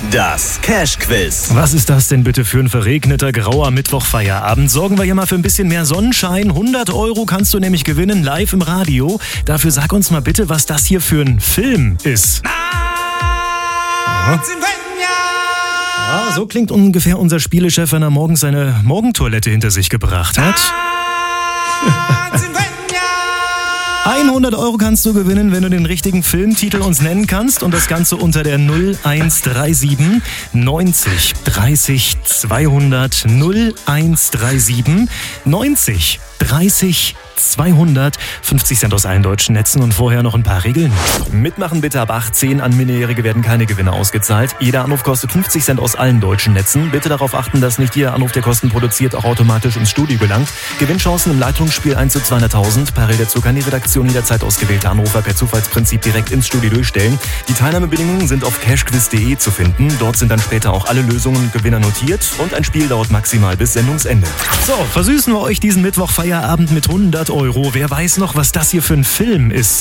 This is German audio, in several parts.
Das Cash-Quiz. Was ist das denn bitte für ein verregneter, grauer Mittwochfeierabend? Sorgen wir hier mal für ein bisschen mehr Sonnenschein. 100 € kannst du nämlich gewinnen, live im Radio. Dafür sag uns mal bitte, was das hier für ein Film ist. Ja, so klingt ungefähr unser Spielechef, wenn er morgens seine Morgentoilette hinter sich gebracht hat. 100 € kannst du gewinnen, wenn du den richtigen Filmtitel uns nennen kannst und das Ganze unter der 0137 90 30 200 0137 90 30 200, 50 Cent aus allen deutschen Netzen und vorher noch ein paar Regeln. Mitmachen bitte ab 18, an Minderjährige werden keine Gewinne ausgezahlt. Jeder Anruf kostet 50 Cent aus allen deutschen Netzen. Bitte darauf achten, dass nicht jeder Anruf, der Kosten produziert, auch automatisch ins Studio gelangt. Gewinnchancen im Leitungsspiel 1 zu 200.000. Parallel dazu kann die Redaktion jederzeit ausgewählte Anrufer per Zufallsprinzip direkt ins Studio durchstellen. Die Teilnahmebedingungen sind auf cashquiz.de zu finden. Dort sind dann später auch alle Lösungen und Gewinner notiert und ein Spiel dauert maximal bis Sendungsende. So, versüßen wir euch diesen Mittwochfeierabend mit 100 €. Wer weiß noch, was das hier für ein Film ist?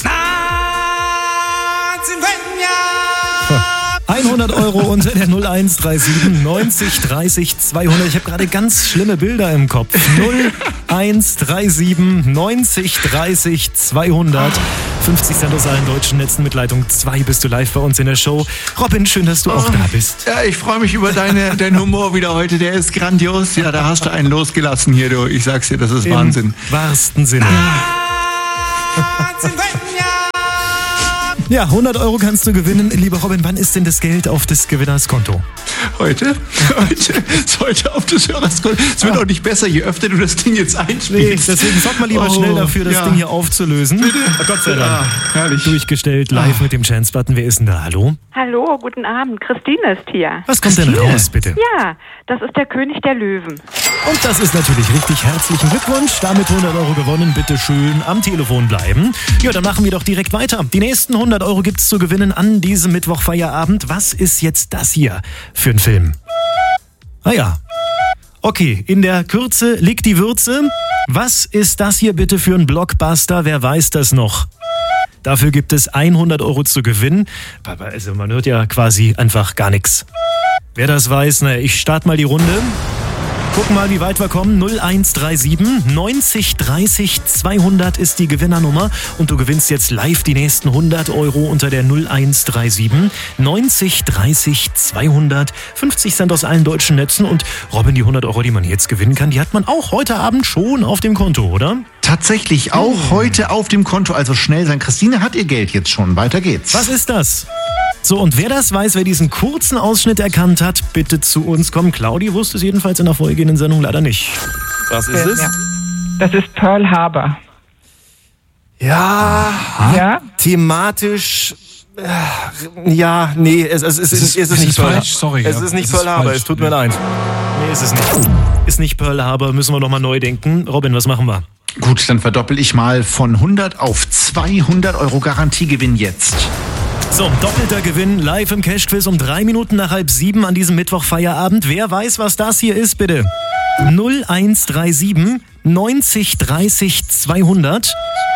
100 € unter der 0137 90 30 200. Ich habe gerade ganz schlimme Bilder im Kopf. 0137 90 30 200. 50 Cent aus allen deutschen Netzen mit Leitung 2 bist du live bei uns in der Show. Robin, schön, dass du auch da bist. Ja, ich freue mich über deinen Humor wieder heute. Der ist grandios. Ja, da hast du einen losgelassen hier, du. Ich sag's dir, das ist Wahnsinn. Im wahrsten Sinne. Ja, 100 € kannst du gewinnen. Lieber Robin, wann ist denn das Geld auf des Gewinners Konto? Heute ist heute auf des Hörers Konto. Es wird auch nicht besser, je öfter du das Ding jetzt einspielst. Nee, deswegen sorg mal lieber schnell dafür, das Ding hier aufzulösen. Gott sei Dank. Herrlich. Durchgestellt, live mit dem Chance-Button. Wer ist denn da? Hallo? Hallo, guten Abend. Christine ist hier. Was kommt denn raus, bitte? Ja, das ist der König der Löwen. Und das ist natürlich richtig. Herzlichen Glückwunsch. Damit 100 € gewonnen. Bitte schön am Telefon bleiben. Ja, dann machen wir doch direkt weiter. Die nächsten 100 € gibt's zu gewinnen an diesem Mittwochfeierabend. Was ist jetzt das hier für ein Film? Ah ja. Okay, in der Kürze liegt die Würze. Was ist das hier bitte für ein Blockbuster? Wer weiß das noch? Dafür gibt es 100 € zu gewinnen. Also man hört ja quasi einfach gar nichts. Wer das weiß, naja, ich starte mal die Runde. Gucken mal, wie weit wir kommen. 0137 90 30 200 ist die Gewinnernummer und du gewinnst jetzt live die nächsten 100 € unter der 0137 90 30 200. 50 Cent aus allen deutschen Netzen und Robin, die 100 €, die man jetzt gewinnen kann, die hat man auch heute Abend schon auf dem Konto, oder? Tatsächlich auch heute auf dem Konto, also schnell sein. Christine hat ihr Geld jetzt schon. Weiter geht's. Was ist das? So, und wer das weiß, wer diesen kurzen Ausschnitt erkannt hat, bitte zu uns kommen. Claudi wusste es jedenfalls in der vorhergehenden Sendung leider nicht. Was ist es? Ja. Das ist Pearl Harbor. Ja? Thematisch... Ja, nee, es ist nicht Pearl Harbor. Sorry. Es ist nicht Pearl Harbor, es tut mir leid. Nee, ist es nicht. Ist nicht Pearl Harbor, müssen wir nochmal neu denken. Robin, was machen wir? Gut, dann verdoppel ich mal von 100 auf 200 € Garantiegewinn jetzt. So, doppelter Gewinn live im Cash-Quiz um 3 Minuten nach 6:30 an diesem Mittwochfeierabend. Wer weiß, was das hier ist, bitte? 0137 90 30 200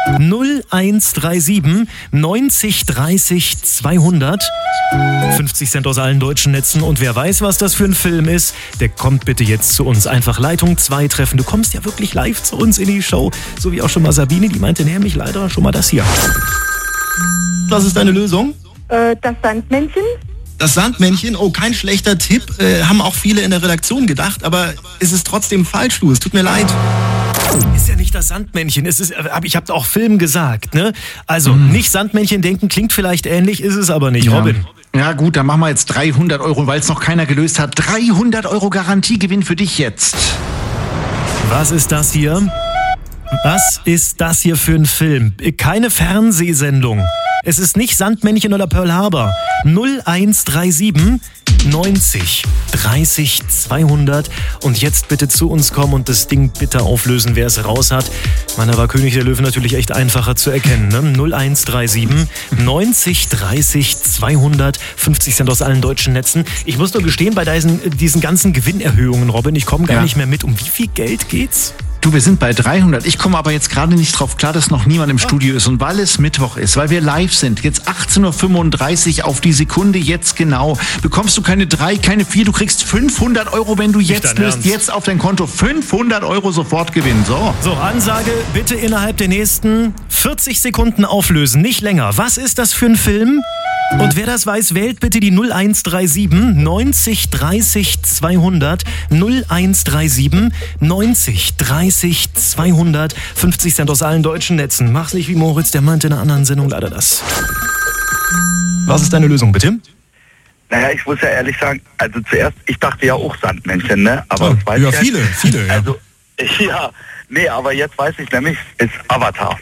0137 90 30 200. 50 Cent aus allen deutschen Netzen und wer weiß, was das für ein Film ist, der kommt bitte jetzt zu uns. Einfach Leitung 2 treffen. Du kommst ja wirklich live zu uns in die Show, so wie auch schon mal Sabine, die meinte nämlich leider schon mal das hier. Was ist deine Lösung? Das Sandmännchen. Das Sandmännchen, oh, kein schlechter Tipp, haben auch viele in der Redaktion gedacht, aber es ist trotzdem falsch, du, es tut mir leid. Ist ja nicht das Sandmännchen, ich habe auch Film gesagt, ne? Also, nicht Sandmännchen denken, klingt vielleicht ähnlich, ist es aber nicht, ja. Robin. Ja gut, dann machen wir jetzt 300 €, weil es noch keiner gelöst hat. 300 € Garantiegewinn für dich jetzt. Was ist das hier? Was ist das hier für ein Film? Keine Fernsehsendung. Es ist nicht Sandmännchen oder Pearl Harbor. 0137 90 30 200 und jetzt bitte zu uns kommen und das Ding bitte auflösen, wer es raus hat. Ich meine, da war König der Löwen natürlich echt einfacher zu erkennen, ne? 0137 90 30 200, 50 Cent aus allen deutschen Netzen. Ich muss nur gestehen, bei diesen ganzen Gewinnerhöhungen, Robin, ich komme gar nicht mehr mit. Um wie viel Geld geht's? Du, wir sind bei 300. Ich komme aber jetzt gerade nicht drauf klar, dass noch niemand im Studio ist. Und weil es Mittwoch ist, weil wir live sind, jetzt 18.35 Uhr auf die Sekunde, jetzt genau, bekommst du keine 3, keine 4, du kriegst 500 Euro, wenn du jetzt löst, jetzt auf dein Konto. 500 Euro sofort gewinnen. So, Ansage, bitte innerhalb der nächsten 40 Sekunden auflösen, nicht länger. Was ist das für ein Film? Und wer das weiß, wählt bitte die 0137 90 30 200 0137 90 30 200 50 Cent aus allen deutschen Netzen. Mach's nicht wie Moritz, der meinte in einer anderen Sendung leider das. Was ist deine Lösung, bitte? Naja, ich muss ja ehrlich sagen, also zuerst, ich dachte ja auch Sandmännchen, ne? Aber das weiß ich viele, ja. Also, ja, nee, aber jetzt weiß ich nämlich, ist Avatar.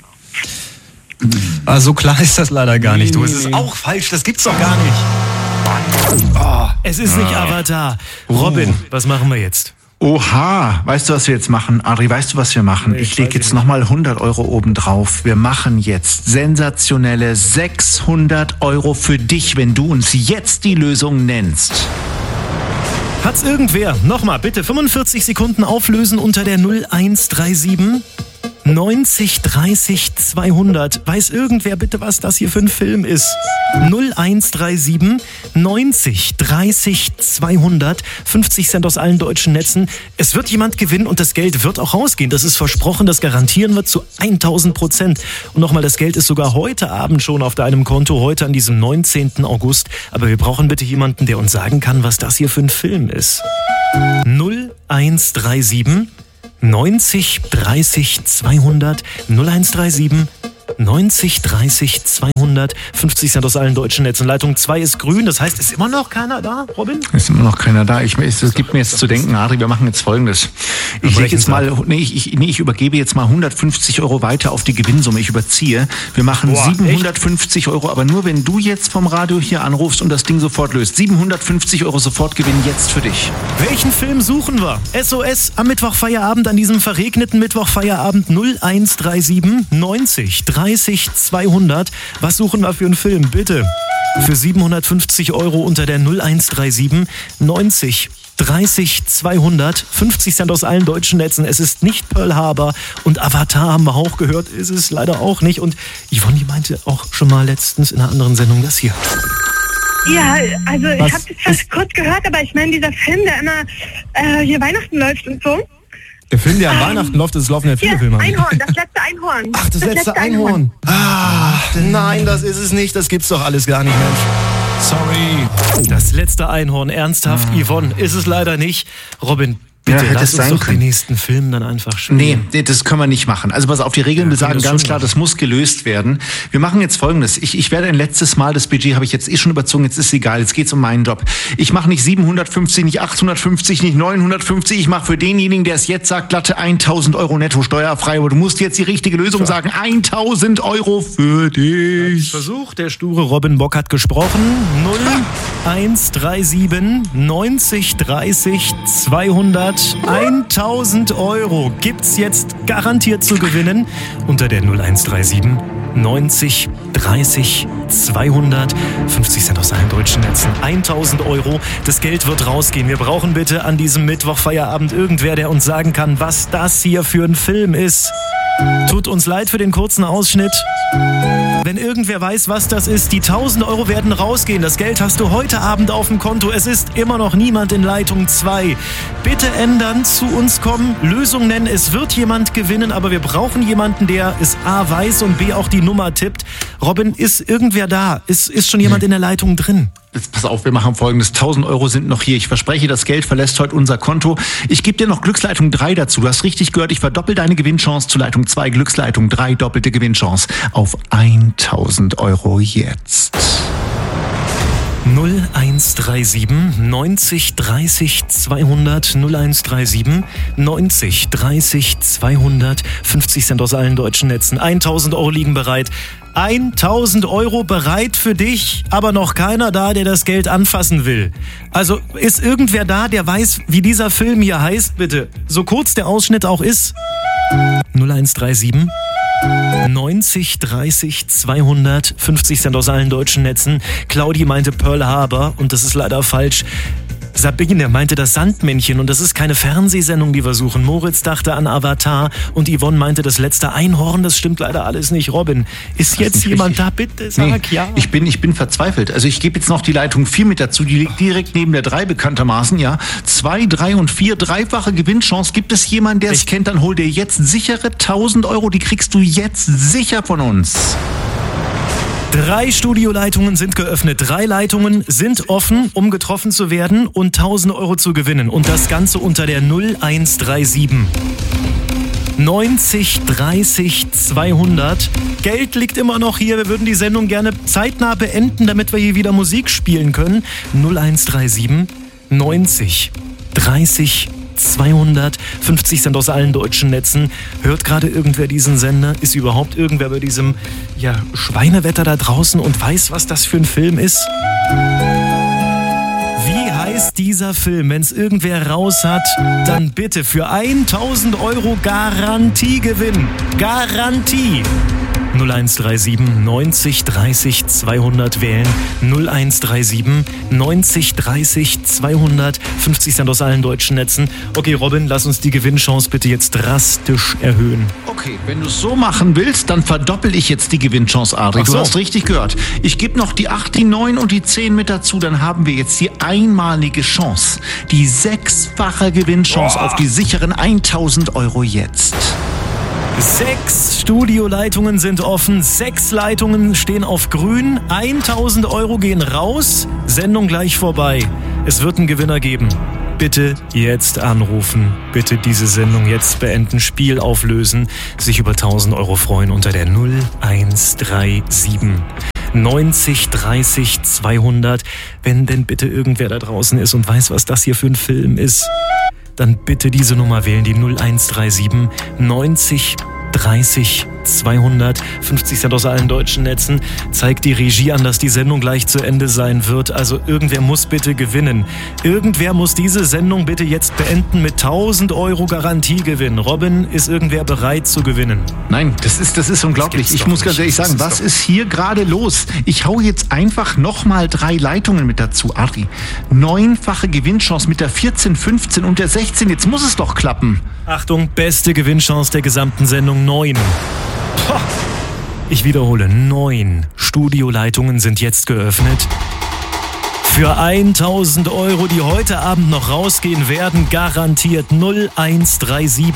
So klar ist das leider gar nicht. Du, es ist auch falsch, das gibt's doch gar nicht. Es ist nicht Avatar. Robin, was machen wir jetzt? Oha, weißt du, was wir jetzt machen? Adri, weißt du, was wir machen? Ich lege jetzt nochmal 100 Euro oben drauf. Wir machen jetzt sensationelle 600 Euro für dich, wenn du uns jetzt die Lösung nennst. Hat's irgendwer? Nochmal, bitte 45 Sekunden auflösen unter der 0137 90 30 200. Weiß irgendwer bitte, was das hier für ein Film ist? 0137 90 30 200. 50 Cent aus allen deutschen Netzen. Es wird jemand gewinnen und das Geld wird auch rausgehen. Das ist versprochen, das garantieren wir zu 1000%. Und nochmal, das Geld ist sogar heute Abend schon auf deinem Konto, heute an diesem 19. August. Aber wir brauchen bitte jemanden, der uns sagen kann, was das hier für ein Film ist. 0137 90 30 200 0137 90 30 200 50 Cent aus allen deutschen Netzen. Leitung 2 ist grün, das heißt, ist immer noch keiner da, Robin? Ist immer noch keiner da. Es gibt mir jetzt zu denken, Adri, wir machen jetzt Folgendes. Ich übergebe jetzt mal 150 Euro weiter auf die Gewinnsumme. Ich überziehe. Wir machen 750 echt? Euro, aber nur wenn du jetzt vom Radio hier anrufst und das Ding sofort löst. 750 Euro sofort gewinnen jetzt für dich. Welchen Film suchen wir? SOS am Mittwochfeierabend, an diesem verregneten Mittwochfeierabend 0137 90 30 200. Was suchen wir für einen Film? Bitte. Für 750 Euro unter der 0137 90 30 200. 50 Cent aus allen deutschen Netzen. Es ist nicht Pearl Harbor und Avatar haben wir auch gehört. Ist es leider auch nicht. Und Yvonne, die meinte auch schon mal letztens in einer anderen Sendung das hier. Ja, also ich habe das kurz gehört, aber ich meine, dieser Film, der immer hier Weihnachten läuft und so. Der Film, der an Weihnachten läuft, das laufen ja viele Filme. Einhorn, das letzte Einhorn. Ach, das letzte Einhorn. Nein, das ist es nicht. Das gibt's doch alles gar nicht, Mensch. Sorry. Das letzte Einhorn, ernsthaft, Yvonne, ist es leider nicht. Robin, bitte lass uns doch den nächsten Film dann einfach spielen. Nee, das können wir nicht machen. Also pass auf, die Regeln besagen ganz klar, das muss gelöst werden. Wir machen jetzt Folgendes. Ich werde ein letztes Mal, das Budget habe ich jetzt schon überzogen, jetzt ist es egal, jetzt geht's um meinen Job. Ich mache nicht 750, nicht 850, nicht 950, ich mache für denjenigen, der es jetzt sagt, glatte 1000 Euro netto steuerfrei. Aber du musst jetzt die richtige Lösung sagen. 1000 Euro für dich. Versuch, der sture Robin Bock hat gesprochen. 0137 90 30 200. 1000 Euro gibt's jetzt garantiert zu gewinnen unter der 0137 90 30 200. 50 Cent aus allen deutschen Netzen. 1000 Euro. Das Geld wird rausgehen. Wir brauchen bitte an diesem Mittwochfeierabend irgendwer, der uns sagen kann, was das hier für ein Film ist. Tut uns leid für den kurzen Ausschnitt. Wenn irgendwer weiß, was das ist, die 1000 Euro werden rausgehen. Das Geld hast du heute Abend auf dem Konto. Es ist immer noch niemand in Leitung 2. Bitte ändern, zu uns kommen, Lösung nennen. Es wird jemand gewinnen, aber wir brauchen jemanden, der es A weiß und B auch die Nummer tippt. Robin, ist irgendwer da? Ist schon jemand in der Leitung drin? Jetzt pass auf, wir machen Folgendes. 1000 Euro sind noch hier. Ich verspreche, das Geld verlässt heute unser Konto. Ich gebe dir noch Glücksleitung 3 dazu. Du hast richtig gehört, ich verdoppel deine Gewinnchance zu Leitung 2. Glücksleitung 3, doppelte Gewinnchance auf 1000 Euro jetzt. 0137 90 30 200 0137 90 30 200. 50 Cent aus allen deutschen Netzen. 1000 Euro liegen bereit. 1000 Euro bereit für dich, aber noch keiner da, der das Geld anfassen will. Also ist irgendwer da, der weiß, wie dieser Film hier heißt, bitte? So kurz der Ausschnitt auch ist. 0137 90 30 200. 50 Cent aus allen deutschen Netzen. Claudi meinte Pearl Harbor und das ist leider falsch. Sabine meinte das Sandmännchen und das ist keine Fernsehsendung, die wir suchen. Moritz dachte an Avatar und Yvonne meinte das letzte Einhorn. Das stimmt leider alles nicht. Robin, ist jetzt jemand da? Bitte sag ja. Ich bin verzweifelt. Also ich gebe jetzt noch die Leitung 4 mit dazu. Die liegt direkt neben der 3 bekanntermaßen. Ja, 2, 3 und 4, dreifache Gewinnchance. Gibt es jemanden, der es kennt, dann hol dir jetzt sichere 1.000 Euro. Die kriegst du jetzt sicher von uns. 3 Studioleitungen sind geöffnet. 3 Leitungen sind offen, um getroffen zu werden und 1.000 Euro zu gewinnen. Und das Ganze unter der 0137. 90 30 200. Geld liegt immer noch hier. Wir würden die Sendung gerne zeitnah beenden, damit wir hier wieder Musik spielen können. 0137 90 30 200. 50 Cent aus allen deutschen Netzen. Hört gerade irgendwer diesen Sender? Ist überhaupt irgendwer bei diesem Schweinewetter da draußen und weiß, was das für ein Film ist? Wie heißt dieser Film? Wenn es irgendwer raus hat, dann bitte für 1.000 Euro Garantiegewinn. Garantie! 0137 90 30 200 wählen. 0137 90 30 200. 50 Cent aus allen deutschen Netzen. Okay, Robin, lass uns die Gewinnchance bitte jetzt drastisch erhöhen. Okay, wenn du es so machen willst, dann verdoppel ich jetzt die Gewinnchance, Adri. Du hast richtig gehört. Ich gebe noch die 8, die 9 und die 10 mit dazu. Dann haben wir jetzt die einmalige Chance. Die 6-fache Gewinnchance auf die sicheren 1.000 Euro jetzt. 6 Studioleitungen sind offen, 6 Leitungen stehen auf grün, 1.000 Euro gehen raus, Sendung gleich vorbei. Es wird einen Gewinner geben. Bitte jetzt anrufen, bitte diese Sendung jetzt beenden, Spiel auflösen, sich über 1.000 Euro freuen unter der 0137 90 30 200. Wenn denn bitte irgendwer da draußen ist und weiß, was das hier für ein Film ist, dann bitte diese Nummer wählen, die 0137 90 30 200. 50 Cent aus allen deutschen Netzen. Zeigt die Regie an, dass die Sendung gleich zu Ende sein wird. Also irgendwer muss bitte gewinnen. Irgendwer muss diese Sendung bitte jetzt beenden mit 1.000 Euro Garantiegewinn. Robin, ist irgendwer bereit zu gewinnen? Nein, das ist unglaublich. Ich muss ganz ehrlich sagen, was ist hier gerade los? Ich hau jetzt einfach nochmal 3 Leitungen mit dazu, Adri. 9-fache Gewinnchance mit der 14, 15 und der 16. Jetzt muss es doch klappen. Achtung, beste Gewinnchance der gesamten Sendung, 9. Ich wiederhole, 9 Studioleitungen sind jetzt geöffnet. Für 1.000 Euro, die heute Abend noch rausgehen werden, garantiert 0137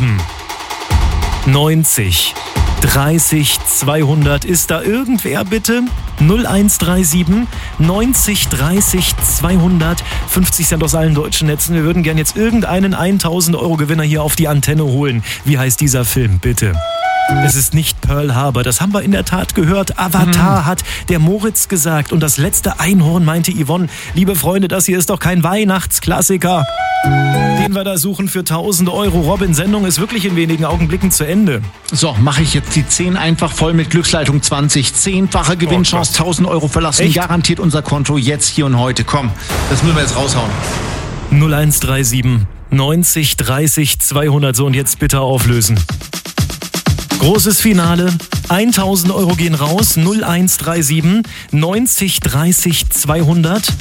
90 30 200. Ist da irgendwer bitte? 0137 90 30 200. 50 Cent aus allen deutschen Netzen. Wir würden gern jetzt irgendeinen 1.000 Euro Gewinner hier auf die Antenne holen. Wie heißt dieser Film, bitte? Es ist nicht Pearl Harbor, das haben wir in der Tat gehört. Avatar hat der Moritz gesagt und das letzte Einhorn meinte Yvonne. Liebe Freunde, das hier ist doch kein Weihnachtsklassiker, den wir da suchen für 1.000 Euro. Robin, Sendung ist wirklich in wenigen Augenblicken zu Ende. So, mache ich jetzt die 10 einfach voll mit Glücksleitung 20. 10-fache Gewinnchance, 1.000 Euro verlassen. Echt? Garantiert unser Konto jetzt, hier und heute. Komm, das müssen wir jetzt raushauen. 0137 90 30 200. So, und jetzt bitte auflösen. Großes Finale. 1.000 Euro gehen raus. 0137 90 30 200.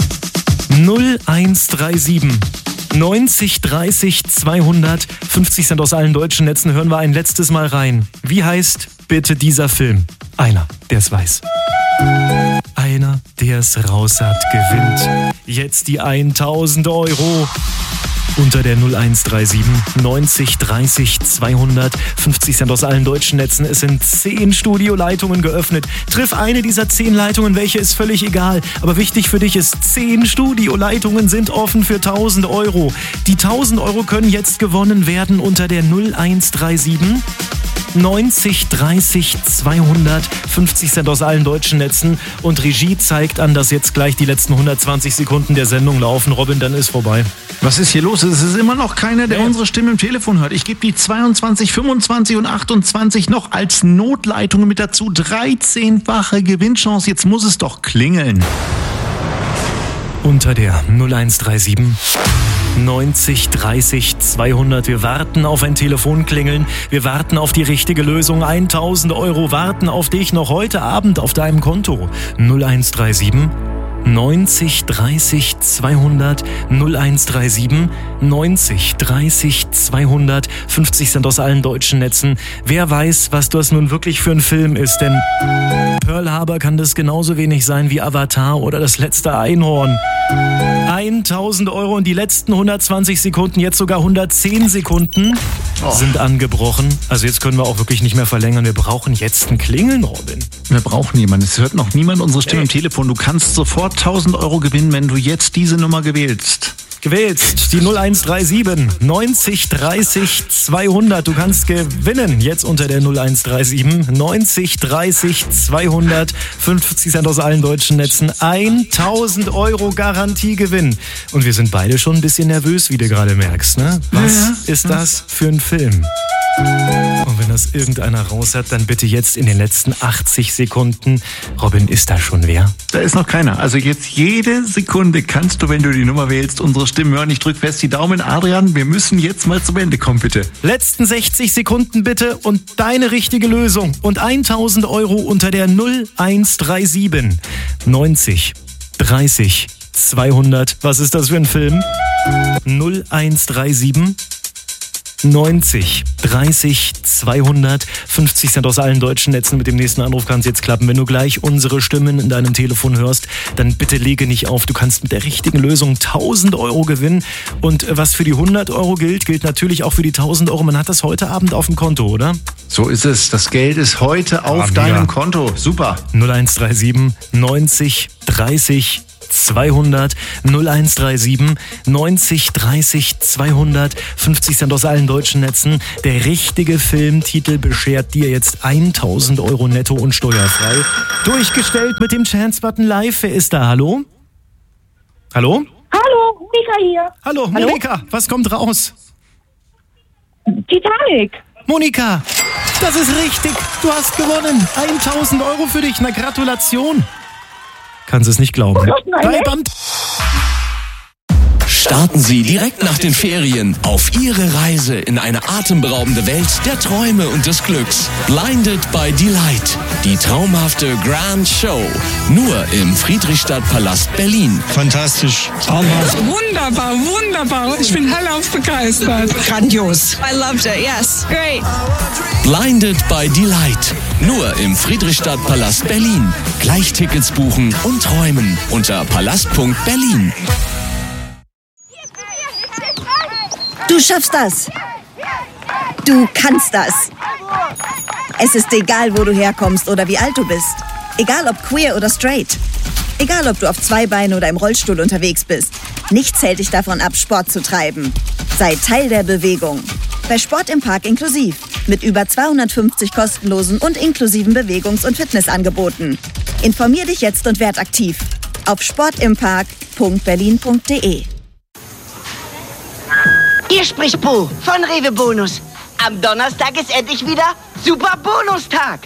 0137 90 30 200. 50 Cent aus allen deutschen Netzen. Hören wir ein letztes Mal rein. Wie heißt bitte dieser Film? Einer, der es weiß. Einer, der es raus hat, gewinnt jetzt die 1.000 Euro. Unter der 0137 90 30 200. 50 Cent aus allen deutschen Netzen. Es sind 10 Studioleitungen geöffnet. Triff eine dieser 10 Leitungen, welche ist völlig egal. Aber wichtig für dich ist, 10 Studioleitungen sind offen für 1.000 Euro. Die 1.000 Euro können jetzt gewonnen werden unter der 0137 90 30 200. 50 Cent aus allen deutschen Netzen. Und Regie zeigt an, dass jetzt gleich die letzten 120 Sekunden der Sendung laufen. Robin, dann ist vorbei. Was ist hier los? Es ist immer noch keiner, der unsere Stimme im Telefon hört. Ich gebe die 22, 25 und 28 noch als Notleitungen mit dazu. 13-fache Gewinnchance. Jetzt muss es doch klingeln. Unter der 0137 90 30 200. Wir warten auf ein Telefonklingeln. Wir warten auf die richtige Lösung. 1.000 Euro warten auf dich noch heute Abend auf deinem Konto. 0137 90 30 200 0137 90 30 200 50 Cent aus allen deutschen Netzen. Wer weiß, was das nun wirklich für ein Film ist, denn Pearl Harbor kann das genauso wenig sein wie Avatar oder das letzte Einhorn. 1.000 Euro und die letzten 120 Sekunden, jetzt sogar 110 Sekunden sind angebrochen. Also jetzt können wir auch wirklich nicht mehr verlängern. Wir brauchen jetzt ein Klingeln, Robin. Wir brauchen jemanden. Es hört noch niemand unsere Stimme im Telefon. Du kannst sofort 1.000 Euro gewinnen, wenn du jetzt diese Nummer gewählst. Die 0137 90 30 200. Du kannst gewinnen jetzt unter der 0137 90 30 200 50 Cent aus allen deutschen Netzen. 1.000 Euro Garantiegewinn. Und wir sind beide schon ein bisschen nervös, wie du gerade merkst. Ne? Was ist das für ein Film? Und wenn das irgendeiner raus hat, dann bitte jetzt in den letzten 80 Sekunden. Robin, ist da schon wer? Da ist noch keiner. Also jetzt jede Sekunde kannst du, wenn du die Nummer wählst, unsere Stimmen hören. Ich drück fest die Daumen. Adrian, wir müssen jetzt mal zum Ende kommen, bitte. Letzten 60 Sekunden bitte und deine richtige Lösung. Und 1.000 Euro unter der 0137 90 30 200. Was ist das für ein Film? 0137 90 30 200 50 Cent aus allen deutschen Netzen. Mit dem nächsten Anruf kann es jetzt klappen. Wenn du gleich unsere Stimmen in deinem Telefon hörst, dann bitte lege nicht auf. Du kannst mit der richtigen Lösung 1.000 Euro gewinnen. Und was für die 100 Euro gilt, gilt natürlich auch für die 1.000 Euro. Man hat das heute Abend auf dem Konto, oder? So ist es. Das Geld ist heute auf deinem Konto. Super. 0137 90 30 200 0137 90 30 200 50 Cent aus allen deutschen Netzen. Der richtige Filmtitel beschert dir jetzt 1.000 Euro netto und steuerfrei. Durchgestellt mit dem Chance-Button live. Wer ist da? Hallo? Hallo? Hallo, Monika hier. Hallo, Monika. Was kommt raus? Titanic. Monika, das ist richtig. Du hast gewonnen. 1.000 Euro für dich. Na, Gratulation. Kannst es nicht glauben. Starten Sie direkt nach den Ferien auf Ihre Reise in eine atemberaubende Welt der Träume und des Glücks. Blinded by Delight. Die traumhafte Grand Show. Nur im Friedrichstadtpalast Berlin. Fantastisch. Traumhaft. Wunderbar, wunderbar. Ich bin hellauf begeistert. Grandios. I loved it, yes. Great. Blinded by Delight. Nur im Friedrichstadtpalast Berlin. Gleich Tickets buchen und träumen unter palast.berlin. Du schaffst das. Du kannst das. Es ist egal, wo du herkommst oder wie alt du bist. Egal ob queer oder straight. Egal ob du auf zwei Beinen oder im Rollstuhl unterwegs bist. Nichts hält dich davon ab, Sport zu treiben. Sei Teil der Bewegung. Bei Sport im Park inklusiv. Mit über 250 kostenlosen und inklusiven Bewegungs- und Fitnessangeboten. Informier dich jetzt und werd aktiv. Auf sportimpark.berlin.de. Hier spricht Bo von Rewe Bonus. Am Donnerstag ist endlich wieder Super Bonustag.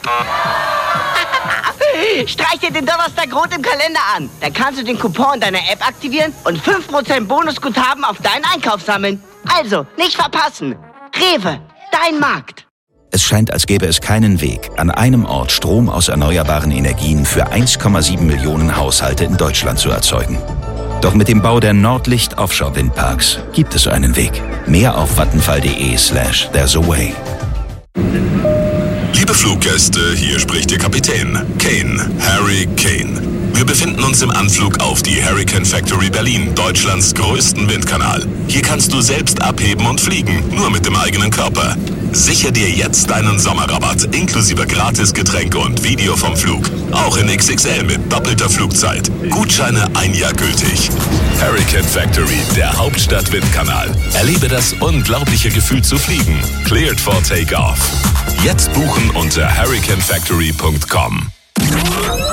Streich dir den Donnerstag rot im Kalender an. Dann kannst du den Coupon deiner App aktivieren und 5% Bonusguthaben auf deinen Einkauf sammeln. Also, nicht verpassen. Rewe, dein Markt. Es scheint, als gäbe es keinen Weg, an einem Ort Strom aus erneuerbaren Energien für 1,7 Millionen Haushalte in Deutschland zu erzeugen. Doch mit dem Bau der Nordlicht Offshore Windparks gibt es einen Weg. Mehr auf vattenfall.de/there's a way. Liebe Fluggäste, hier spricht Ihr Kapitän, Kane, Harry Kane. Wir befinden uns im Anflug auf die Hurricane Factory Berlin, Deutschlands größten Windkanal. Hier kannst du selbst abheben und fliegen, nur mit dem eigenen Körper. Sichere dir jetzt einen Sommerrabatt, inklusive Gratisgetränke und Video vom Flug. Auch in XXL mit doppelter Flugzeit. Gutscheine 1 Jahr gültig. Hurricane Factory, der Hauptstadt-Windkanal. Erlebe das unglaubliche Gefühl zu fliegen. Cleared for Takeoff. Jetzt buchen unter hurricanefactory.com.